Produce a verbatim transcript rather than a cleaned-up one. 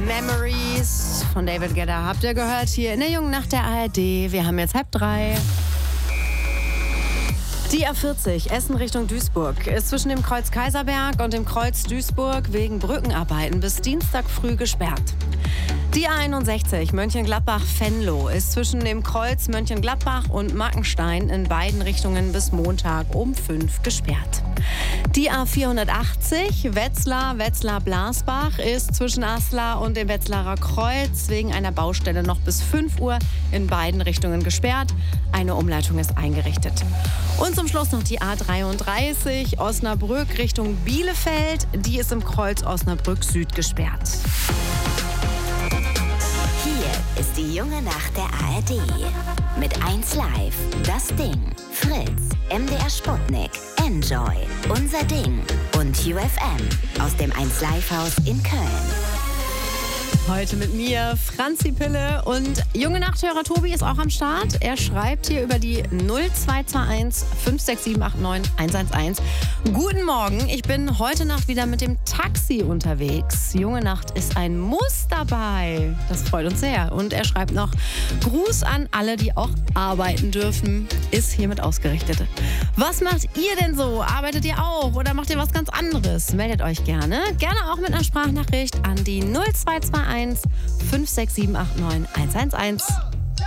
Memories von David Guetta habt ihr gehört hier in der Jungen Nacht der A R D. Wir haben jetzt halb drei. Die A vierzig, Essen Richtung Duisburg, ist zwischen dem Kreuz Kaiserberg und dem Kreuz Duisburg wegen Brückenarbeiten bis Dienstag früh gesperrt. Die A einundsechzig, Mönchengladbach-Venlo, ist zwischen dem Kreuz Mönchengladbach und Mackenstein in beiden Richtungen bis Montag um fünf gesperrt. Die A vierhundertachtzig, Wetzlar, Wetzlar-Blasbach, ist zwischen Aslar und dem Wetzlarer Kreuz wegen einer Baustelle noch bis fünf Uhr in beiden Richtungen gesperrt. Eine Umleitung ist eingerichtet. Und zum Schluss noch die A dreiunddreißig, Osnabrück Richtung Bielefeld. Die ist im Kreuz Osnabrück Süd gesperrt. Hier ist die Junge Nacht der A R D. Mit eins Live, das Ding, Fritz, M D R Sputnik, Enjoy, Unser Ding und U F M aus dem eins Live Haus in Köln. Heute mit mir Franzi Pille und Junge Nachthörer Tobi ist auch am Start. Er schreibt hier über die null zwei zwei eins fünf sechs sieben acht neun eins eins eins. Guten Morgen, ich bin heute Nacht wieder mit dem Taxi unterwegs. Junge Nacht ist ein Muss dabei. Das freut uns sehr. Und er schreibt noch, Gruß an alle, die auch arbeiten dürfen, ist hiermit ausgerichtet. Was macht ihr denn so? Arbeitet ihr auch oder macht ihr was ganz anderes? Meldet euch gerne. Gerne auch mit einer Sprachnachricht an die null zwei zwei eins fünf sechs sieben acht neun eins eins eins.